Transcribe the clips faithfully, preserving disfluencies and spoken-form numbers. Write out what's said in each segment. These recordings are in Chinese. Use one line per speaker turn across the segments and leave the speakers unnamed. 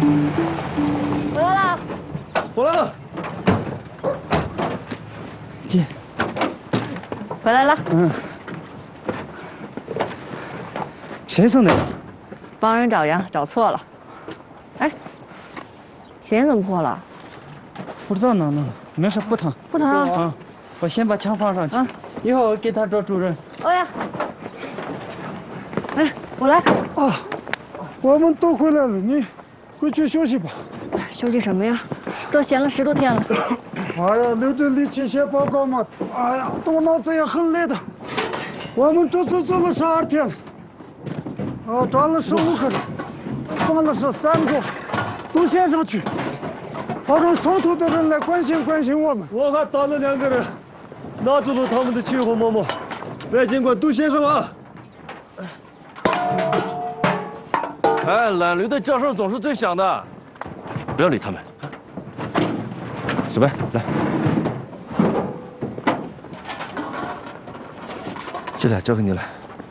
回来了，
回来了。
进。
回来了。
嗯。谁送的？
帮人找羊，找错了。哎，脸怎么破了？
不知道哪弄的，没事，不疼。
不疼啊。
啊，我先把枪放上去。
啊，
一会儿我给他找主任。
欧阳。哎，我来。
啊，我们都回来了，你回去休息吧。
休息什么呀？都闲了十多天了。
哎呀，留着力气写报告嘛。哎呀，动脑子也很累的。我们这次做了十二天，啊，抓了十五个人，放了十三个，都写上去，保证上头的人来关心关心我们。
我还打了两个人，拿走了他们的起火毛毛，白警官都写上啊。
哎，蓝驴的叫声总是最响的，不要理他们。小白，来，这俩交给你了。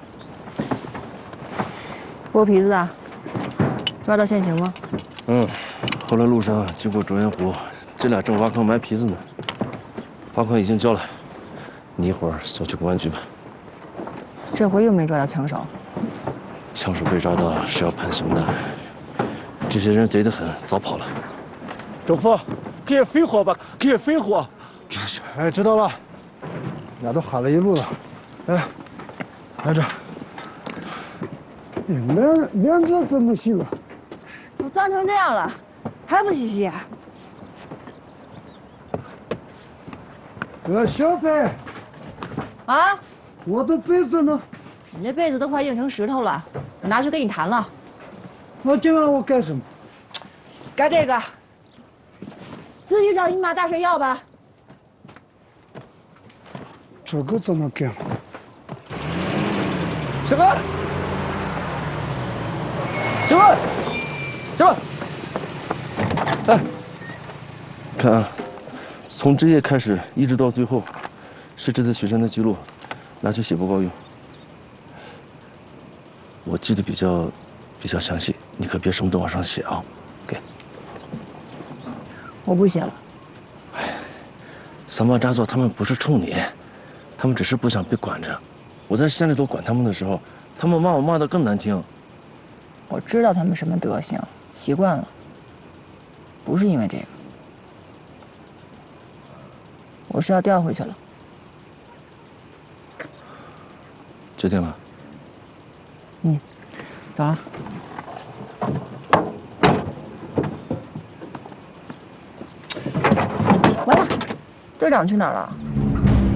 剥皮子啊？抓到现行吗？
嗯，后来路上经过卓源湖，这俩正挖坑埋皮子呢。罚款已经交了，你一会儿送去公安局吧。
这回又没抓到枪手。
枪手被抓到是要判刑的，这些人贼得很，早跑了。
政府，给废货吧，给废货。
哎，知道了，俺都喊了一路了。来，来这。哎，脸脸这怎么洗了？
都脏成这样了，还不洗洗？
呃，小白。
啊？
我的被子呢？
你这被子都快硬成石头了，我拿去给你弹了。
那今晚我干什么？
该这个。自己找你妈大水要吧。
这个怎么干？
小白，小白，小白，哎，看啊，从这页开始一直到最后，是这次雪山的记录，拿去写报告用。我记得比较比较详细，你可别什么都往上写啊。给。
我不写了。
哎，三毛扎作他们不是冲你，他们只是不想被管着。我在县里头管他们的时候，他们骂我骂得更难听。
我知道他们什么德行，习惯了。不是因为这个，我是要调回去了。
决定了。
嗯，走了。完了，队长去哪儿了？